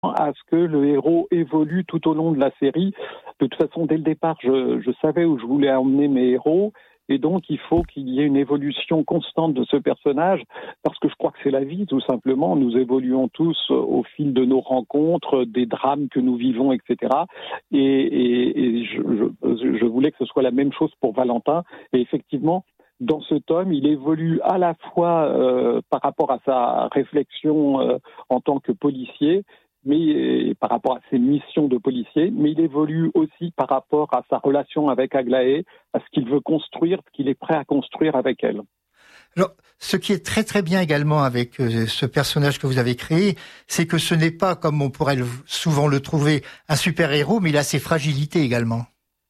à ce que le héros évolue tout au long de la série. De toute façon, dès le départ, je savais où je voulais emmener mes héros. Et donc, il faut qu'il y ait une évolution constante de ce personnage, parce que je crois que c'est la vie, tout simplement. Nous évoluons tous au fil de nos rencontres, des drames que nous vivons, etc. Et je voulais que ce soit la même chose pour Valentin. Et effectivement, dans ce tome, il évolue à la fois par rapport à sa réflexion en tant que policier, mais par rapport à ses missions de policier, mais il évolue aussi par rapport à sa relation avec Aglaé, à ce qu'il veut construire, ce qu'il est prêt à construire avec elle. Alors, ce qui est très très bien également avec ce personnage que vous avez créé, c'est que ce n'est pas, comme on pourrait souvent le trouver, un super-héros, mais il a ses fragilités également.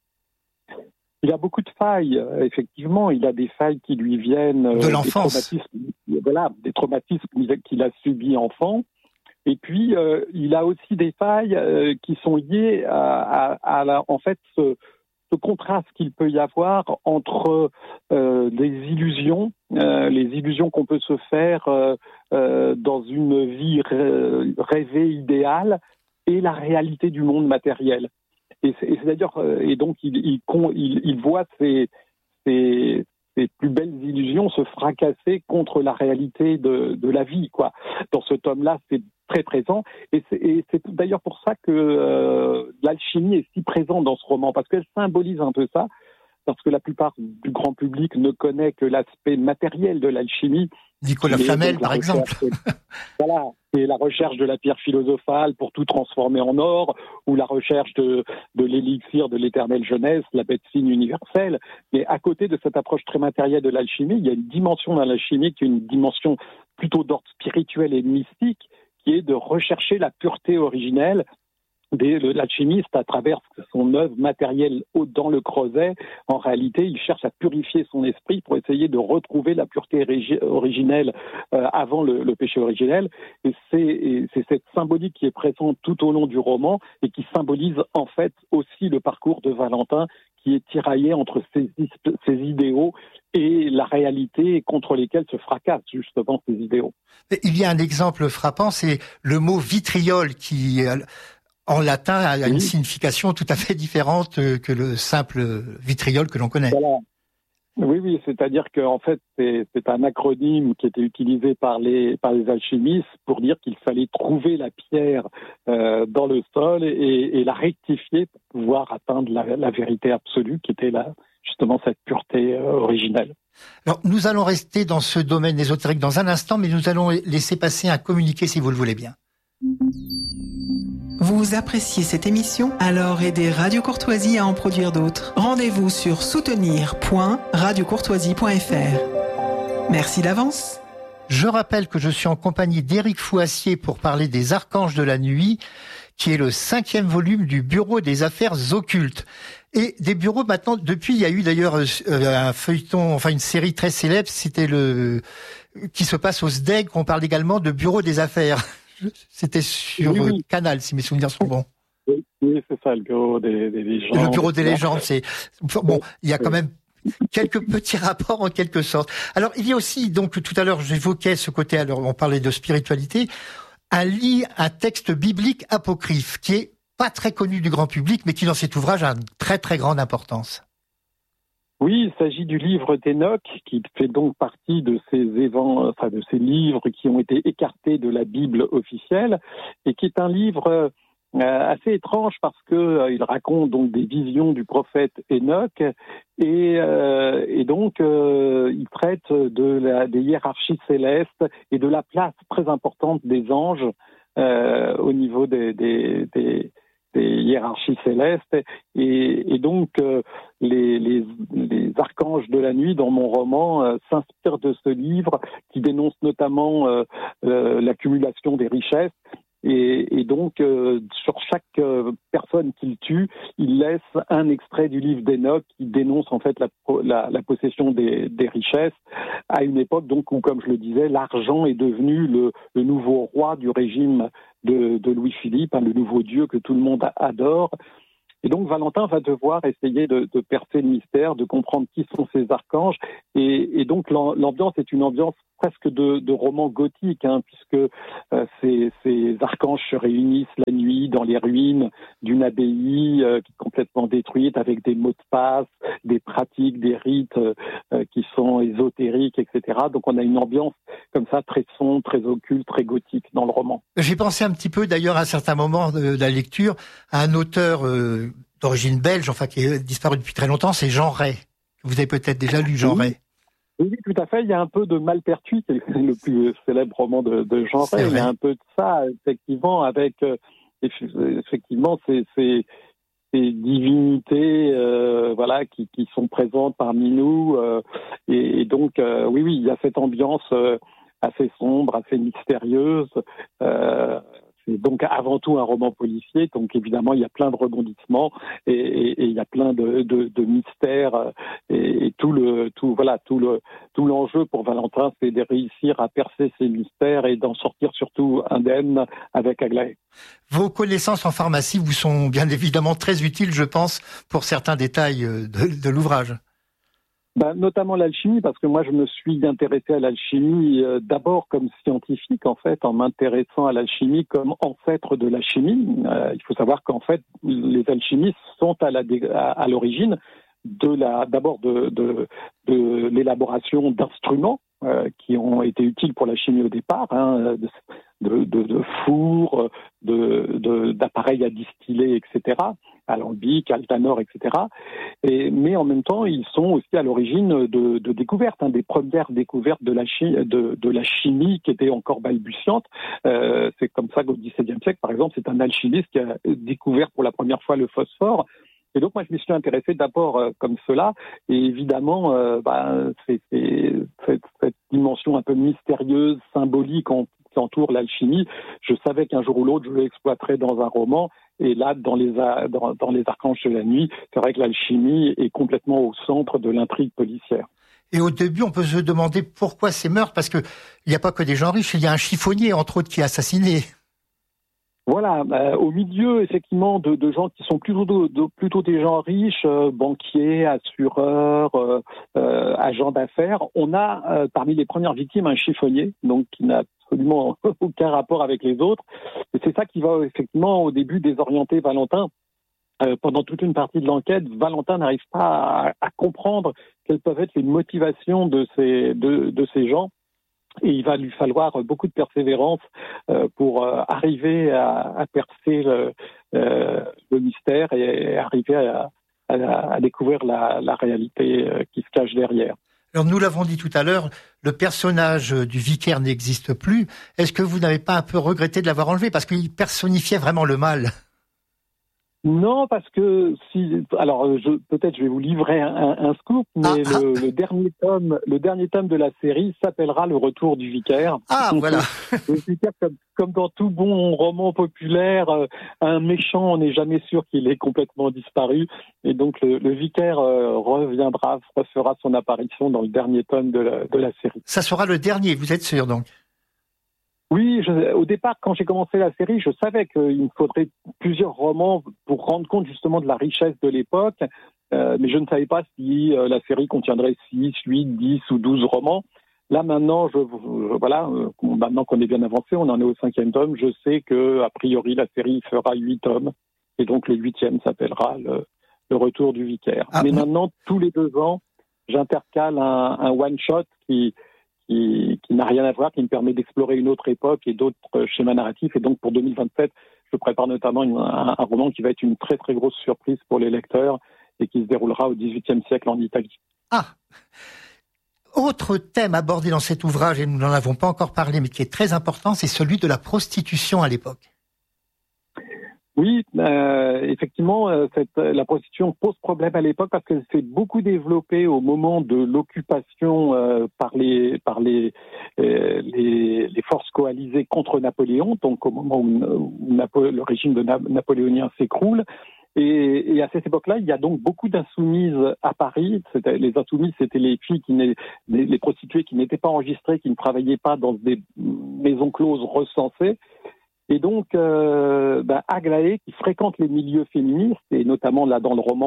Il a beaucoup de failles, effectivement. Il a des failles qui lui viennent de l'enfance. Des traumatismes qu'il a subis enfant. Et puis, il a aussi des failles qui sont liées en fait, ce contraste qu'il peut y avoir entre les illusions qu'on peut se faire dans une vie rêvée, idéale, et la réalité du monde matériel. Et c'est-à-dire, et donc, il voit ses plus belles illusions se fracasser contre la réalité de la vie, quoi. Dans ce tome-là, c'est très présent, et c'est d'ailleurs pour ça que l'alchimie est si présente dans ce roman, parce qu'elle symbolise un peu ça, parce que la plupart du grand public ne connaît que l'aspect matériel de l'alchimie. Nicolas Flamel, par exemple. Voilà, c'est la recherche de la pierre philosophale pour tout transformer en or, ou la recherche de l'élixir de l'éternelle jeunesse, la médecine universelle. Mais à côté de cette approche très matérielle de l'alchimie, il y a une dimension dans l'alchimie qui est une dimension plutôt d'ordre spirituel et mystique, qui est de rechercher la pureté originelle. L'alchimiste, à travers son œuvre matérielle dans le creuset, en réalité, il cherche à purifier son esprit pour essayer de retrouver la pureté originelle avant le péché originel. Et c'est cette symbolique qui est présente tout au long du roman et qui symbolise en fait aussi le parcours de Valentin, qui est tiraillé entre ses idéaux et la réalité contre lesquels se fracassent justement ces idéaux. Il y a un exemple frappant, c'est le mot vitriol qui... en latin, a une signification tout à fait différente que le simple vitriol que l'on connaît. Voilà. Oui, c'est-à-dire qu'en fait, c'est un acronyme qui était utilisé par les alchimistes pour dire qu'il fallait trouver la pierre dans le sol et la rectifier pour pouvoir atteindre la vérité absolue, qui était justement cette pureté originelle. Alors, nous allons rester dans ce domaine ésotérique dans un instant, mais nous allons laisser passer un communiqué si vous le voulez bien. Vous appréciez cette émission? Alors aidez Radio Courtoisie à en produire d'autres. Rendez-vous sur soutenir.radiocourtoisie.fr. Merci d'avance. Je rappelle que je suis en compagnie d'Éric Fouassier pour parler des Archanges de la Nuit, qui est le 5e volume du Bureau des Affaires Occultes. Et des bureaux maintenant, depuis, il y a eu d'ailleurs un feuilleton, enfin une série très célèbre, c'était qui se passe au SDEG, on parle également de Bureau des Affaires. C'était sur Canal, si mes souvenirs sont bons. Oui, c'est ça, le Bureau des légendes. Le Bureau des légendes, c'est... Bon, il y a quand même quelques petits rapports en quelque sorte. Alors, il y a aussi, donc tout à l'heure, j'évoquais ce côté, alors on parlait de spiritualité, un texte biblique apocryphe, qui est pas très connu du grand public, mais qui dans cet ouvrage a une très très grande importance. Oui, il s'agit du livre d'Enoch, qui fait donc partie de ces de ces livres qui ont été écartés de la Bible officielle, et qui est un livre assez étrange parce que il raconte donc des visions du prophète Enoch, et donc il traite des hiérarchies célestes et de la place très importante des anges au niveau des hiérarchies célestes, et donc les archanges de la nuit dans mon roman s'inspirent de ce livre qui dénonce notamment l'accumulation des richesses, et donc sur chaque personne qu'il tue, il laisse un extrait du livre d'Enoch qui dénonce en fait la possession des richesses à une époque donc où, comme je le disais, l'argent est devenu le nouveau roi du régime de Louis-Philippe, le nouveau dieu que tout le monde adore. Et donc Valentin va devoir essayer de percer le mystère, de comprendre qui sont ces archanges, et donc l'ambiance est une ambiance presque de roman gothique, puisque ces archanges se réunissent la nuit dans les ruines d'une abbaye qui est complètement détruite, avec des mots de passe, des pratiques, des rites qui sont ésotériques, etc. Donc on a une ambiance comme ça très sombre, très occulte, très gothique dans le roman. J'ai pensé un petit peu d'ailleurs à un certain moment de la lecture à un auteur d'origine belge, enfin qui est disparu depuis très longtemps, c'est Jean Ray. Vous avez peut-être déjà lu Jean Ray. Oui, tout à fait. Il y a un peu de Malpertuis, qui est le plus célèbre roman de Jean Ray. Il y a un peu de ça, effectivement, avec effectivement ces divinités, qui sont présentes parmi nous. Et donc, oui, il y a cette ambiance assez sombre, assez mystérieuse. C'est donc avant tout un roman policier, donc évidemment il y a plein de rebondissements et il y a plein de mystères et tout l'enjeu pour Valentin, c'est de réussir à percer ces mystères et d'en sortir surtout indemne avec Aglaé. Vos connaissances en pharmacie vous sont bien évidemment très utiles, je pense, pour certains détails de l'ouvrage. Notamment l'alchimie, parce que moi je me suis intéressé à l'alchimie d'abord comme scientifique, en fait, en m'intéressant à l'alchimie comme ancêtre de la chimie. Il faut savoir qu'en fait, les alchimistes sont à l'origine d'abord de l'élaboration d'instruments qui ont été utiles pour la chimie au départ, de fours, d'appareils à distiller, etc., alambic, altanor, etc. Mais en même temps, ils sont aussi à l'origine de découvertes, des premières découvertes de la chimie qui était encore balbutiante. C'est comme ça qu'au XVIIe siècle, par exemple, c'est un alchimiste qui a découvert pour la première fois le phosphore. Et donc, moi, je me suis intéressé d'abord comme cela. Et évidemment, c'est cette dimension un peu mystérieuse, symbolique qui entoure l'alchimie. Je savais qu'un jour ou l'autre, je l'exploiterais dans un roman. Et là, dans les Archanges de la nuit, c'est vrai que l'alchimie est complètement au centre de l'intrigue policière. Et au début, on peut se demander pourquoi ces meurtres, parce qu'il n'y a pas que des gens riches, il y a un chiffonnier, entre autres, qui est assassiné. Voilà, au milieu effectivement de gens qui sont plutôt des gens riches, banquiers, assureurs, agents d'affaires. On a parmi les premières victimes un chiffonnier, donc qui n'a absolument aucun rapport avec les autres. Et c'est ça qui va effectivement au début désorienter Valentin. Pendant toute une partie de l'enquête, Valentin n'arrive pas à comprendre quelles peuvent être les motivations de ces gens. Et il va lui falloir beaucoup de persévérance pour arriver à percer le mystère et arriver à découvrir la réalité qui se cache derrière. Alors nous l'avons dit tout à l'heure, le personnage du vicaire n'existe plus. Est-ce que vous n'avez pas un peu regretté de l'avoir enlevé parce qu'il personnifiait vraiment le mal ? Non, parce que peut-être je vais vous livrer un scoop, mais le dernier tome de la série s'appellera Le Retour du Vicaire. Ah, voilà. Le vicaire, comme dans tout bon roman populaire, un méchant, on n'est jamais sûr qu'il ait complètement disparu, et donc le vicaire refera son apparition dans le dernier tome de la série. Ça sera le dernier, vous êtes sûr donc ? Oui, au départ, quand j'ai commencé la série, je savais qu'il me faudrait plusieurs romans pour rendre compte justement de la richesse de l'époque, mais je ne savais pas si la série contiendrait 6, 8, 10 ou 12 romans. Là, maintenant, maintenant qu'on est bien avancé, on en est au 5e tome, je sais que a priori, la série fera 8 tomes, et donc le 8e s'appellera le Retour du Vicaire. Mais maintenant, tous les 2 ans, j'intercale un one-shot qui n'a rien à voir, qui me permet d'explorer une autre époque et d'autres schémas narratifs. Et donc, pour 2027, je prépare notamment un roman qui va être une très, très grosse surprise pour les lecteurs et qui se déroulera au XVIIIe siècle en Italie. Ah ! Autre thème abordé dans cet ouvrage, et nous n'en avons pas encore parlé, mais qui est très important, c'est celui de la prostitution à l'époque. Oui, effectivement, la prostitution pose problème à l'époque parce qu'elle s'est beaucoup développée au moment de l'occupation par les forces coalisées contre Napoléon, donc au moment où le régime napoléonien s'écroule. Et à cette époque-là, il y a donc beaucoup d'insoumises à Paris. Les insoumises, c'était les filles les prostituées qui n'étaient pas enregistrées, qui ne travaillaient pas dans des maisons closes recensées. Et donc, Aglaé, qui fréquente les milieux féministes, et notamment là dans le roman,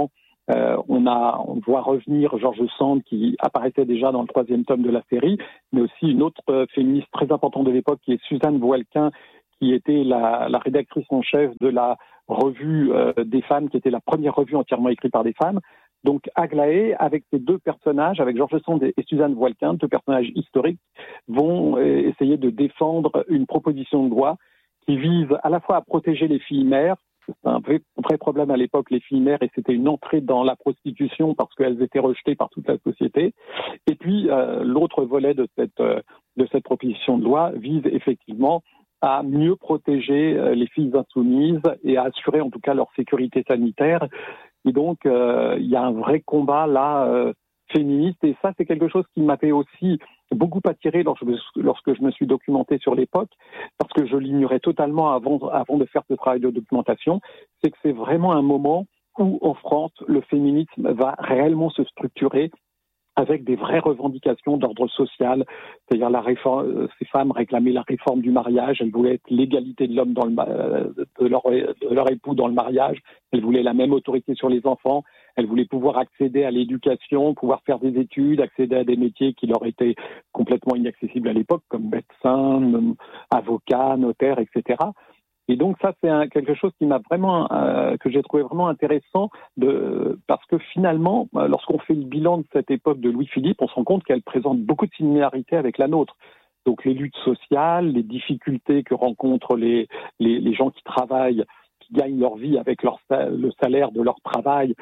On voit revenir George Sand qui apparaissait déjà dans le 3e tome de la série, mais aussi une autre féministe très importante de l'époque qui est Suzanne Voilquin, qui était la rédactrice en chef de la revue des femmes, qui était la première revue entièrement écrite par des femmes. Donc Aglaé, avec ces deux personnages, avec George Sand et Suzanne Voilquin, deux personnages historiques, vont essayer de défendre une proposition de loi qui vise à la fois à protéger les filles mères. C'est un vrai problème à l'époque, les filles mères, et c'était une entrée dans la prostitution parce qu'elles étaient rejetées par toute la société. Et puis l'autre volet de cette proposition de loi vise effectivement à mieux protéger les filles insoumises et à assurer en tout cas leur sécurité sanitaire. Et donc, il y a un vrai combat là féministe, et ça, c'est quelque chose qui m'avait aussi beaucoup attiré lorsque je me suis documenté sur l'époque, parce que je l'ignorais totalement avant de faire ce travail de documentation, c'est que c'est vraiment un moment où, en France, le féminisme va réellement se structurer avec des vraies revendications d'ordre social, c'est-à-dire ces femmes réclamaient la réforme du mariage, elles voulaient être l'égalité de l'homme de leur époux dans le mariage, elles voulaient la même autorité sur les enfants, elles voulaient pouvoir accéder à l'éducation, pouvoir faire des études, accéder à des métiers qui leur étaient complètement inaccessibles à l'époque, comme médecin, avocat, notaire, etc. Et donc ça, c'est quelque chose qui que j'ai trouvé vraiment intéressant, parce que finalement, lorsqu'on fait le bilan de cette époque de Louis-Philippe, on se rend compte qu'elle présente beaucoup de similarités avec la nôtre. Donc les luttes sociales, les difficultés que rencontrent les gens qui travaillent, qui gagnent leur vie avec le salaire de leur travail,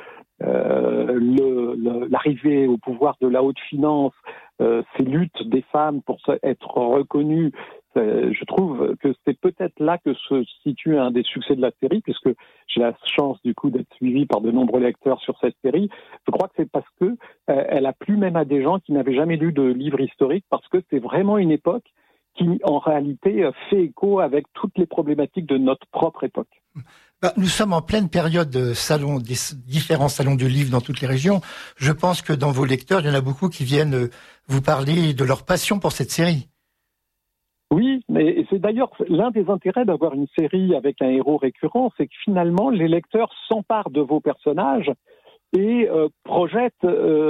l'arrivée au pouvoir de la haute finance, ces luttes des femmes pour être reconnues. Je trouve que c'est peut-être là que se situe un des succès de la série, puisque j'ai la chance du coup d'être suivi par de nombreux lecteurs sur cette série. Je crois que c'est parce que elle a plu même à des gens qui n'avaient jamais lu de livres historiques, parce que c'est vraiment une époque qui, en réalité, fait écho avec toutes les problématiques de notre propre époque. Nous sommes en pleine période de salons, des différents salons du livre dans toutes les régions. Je pense que dans vos lecteurs, il y en a beaucoup qui viennent vous parler de leur passion pour cette série. Oui, mais c'est d'ailleurs l'un des intérêts d'avoir une série avec un héros récurrent, c'est que finalement, les lecteurs s'emparent de vos personnages et projettent,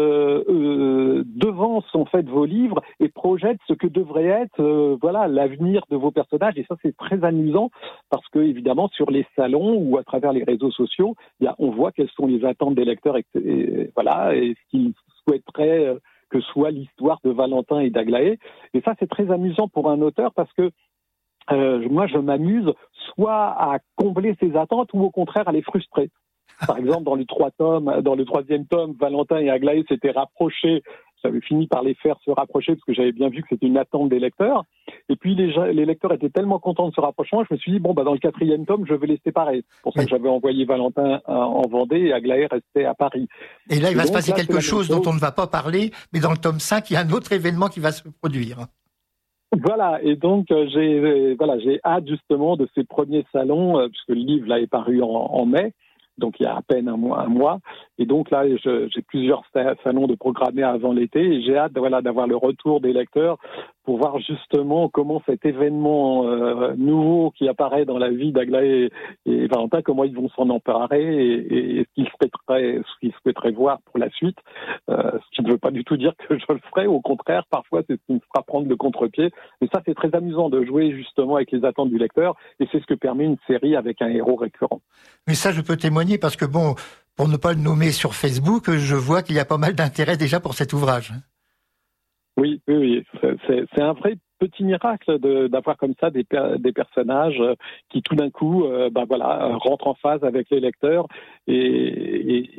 devancent en fait vos livres et projettent ce que devrait être l'avenir de vos personnages. Et ça, c'est très amusant parce que évidemment, sur les salons ou à travers les réseaux sociaux, on voit quelles sont les attentes des lecteurs et ce qu'ils souhaiteraient que soit l'histoire de Valentin et d'Aglaé. Et ça, c'est très amusant pour un auteur parce que moi, je m'amuse soit à combler ses attentes ou au contraire à les frustrer. Par exemple, dans le 3e tome, Valentin et Aglaé s'étaient rapprochés. J'avais fini par les faire se rapprocher parce que j'avais bien vu que c'était une attente des lecteurs. Et puis les lecteurs étaient tellement contents de ce rapprochement, je me suis dit dans le 4e tome, je vais les séparer. C'est pour ça que j'avais envoyé Valentin en Vendée et Aglaé restait à Paris. Et là, il va se passer quelque chose dont on ne va pas parler, mais dans le tome 5, il y a un autre événement qui va se produire. Voilà, et donc j'ai hâte justement de ces premiers salons, puisque le livre là est paru en mai. Donc il y a à peine un mois. Et donc là, j'ai plusieurs salons de programmés avant l'été et j'ai hâte d'avoir le retour des lecteurs pour voir justement comment cet événement nouveau qui apparaît dans la vie d'Aglaé et Valentin, comment ils vont s'en emparer et ce qu'ils souhaiteraient voir pour la suite. Ce qui ne veut pas du tout dire que je le ferai. Au contraire, parfois, c'est ce qui me fera prendre le contre-pied. Mais ça, c'est très amusant de jouer justement avec les attentes du lecteur et c'est ce que permet une série avec un héros récurrent. Mais ça, je peux témoigner parce que pour ne pas le nommer sur Facebook, je vois qu'il y a pas mal d'intérêt déjà pour cet ouvrage. Oui. C'est un vrai petit miracle d'avoir comme ça des personnages qui tout d'un coup rentrent en phase avec les lecteurs et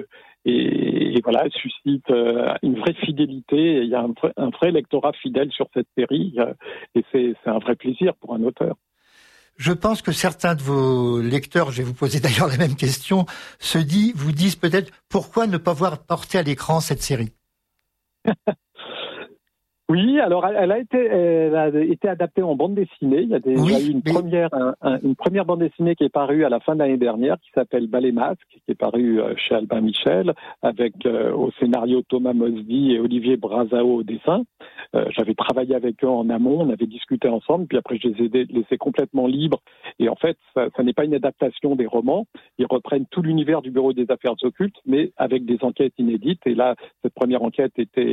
suscitent une vraie fidélité. Il y a un vrai lectorat fidèle sur cette série et c'est un vrai plaisir pour un auteur. Je pense que certains de vos lecteurs, je vais vous poser d'ailleurs la même question, vous disent peut-être pourquoi ne pas voir porter à l'écran cette série. Oui, alors elle a été adaptée en bande dessinée. Il y a déjà eu une première bande dessinée qui est parue à la fin de l'année dernière, qui s'appelle Bas les masques, qui est parue chez Albin Michel, avec au scénario Thomas Mosby et Olivier Brazao au dessin. J'avais travaillé avec eux en amont, on avait discuté ensemble, puis après je les ai laissés complètement libres. Et en fait, ça n'est pas une adaptation des romans. Ils reprennent tout l'univers du Bureau des Affaires occultes, mais avec des enquêtes inédites. Et là, cette première enquête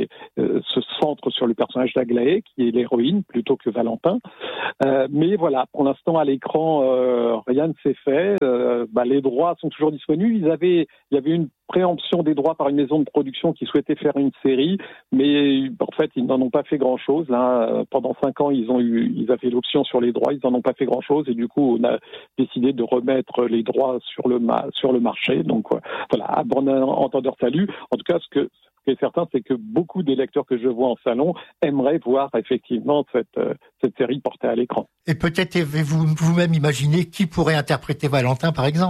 se centre sur le personnage d'Aglaé, qui est l'héroïne, plutôt que Valentin. Mais voilà, pour l'instant, à l'écran, rien ne s'est fait. Les droits sont toujours disponibles. Il y avait une préemption des droits par une maison de production qui souhaitait faire une série, mais en fait, ils n'en ont pas fait grand-chose. Là, pendant 5 ans, ils avaient l'option sur les droits, ils n'en ont pas fait grand-chose, et du coup, on a décidé de remettre les droits sur le marché. Donc voilà, à bon entendeur salut. En tout cas, ce qui est certain, c'est que beaucoup des lecteurs que je vois en salon aimeraient voir effectivement cette série portée à l'écran. Et peut-être avez-vous vous-même imaginé qui pourrait interpréter Valentin, par exemple ?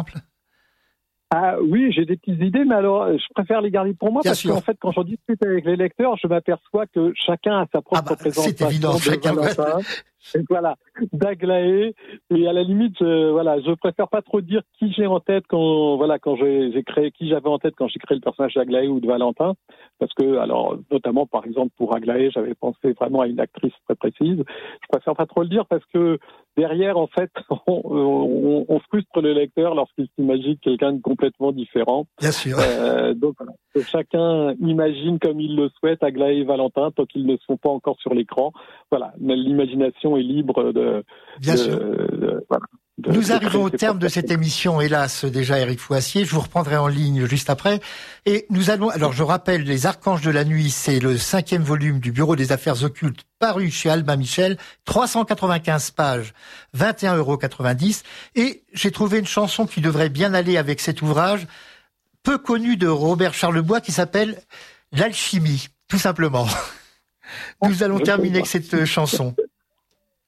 Ah oui, j'ai des petites idées, mais alors je préfère les garder pour moi. Bien parce sûr. Qu'en fait, quand j'en discute avec les lecteurs, je m'aperçois que chacun a sa propre présentation. C'est évident, chacun. Et voilà, d'Aglaé. Et à la limite, je préfère pas trop dire qui j'ai en tête quand j'ai créé, qui j'avais en tête quand j'ai créé le personnage d'Aglaé ou de Valentin. Parce que, alors, notamment, par exemple, pour Aglaé, j'avais pensé vraiment à une actrice très précise. Je préfère pas trop le dire parce que derrière, en fait, on frustre le lecteur lorsqu'il s'imagine quelqu'un de complètement différent. Bien sûr. Donc voilà, que chacun imagine comme il le souhaite Aglaé et Valentin tant qu'ils ne sont pas encore sur l'écran. Voilà, mais l'imagination est libre de. Bien sûr. Nous arrivons au terme de cette émission, hélas, déjà, Éric Fouassier. Je vous reprendrai en ligne juste après. Et nous allons, alors je rappelle, Les Archanges de la Nuit, c'est le 5e volume du Bureau des Affaires occultes, paru chez Albin Michel, 395 pages, 21,90 €. Et j'ai trouvé une chanson qui devrait bien aller avec cet ouvrage, peu connu de Robert Charlebois, qui s'appelle L'Alchimie, tout simplement. Nous allons terminer avec cette chanson.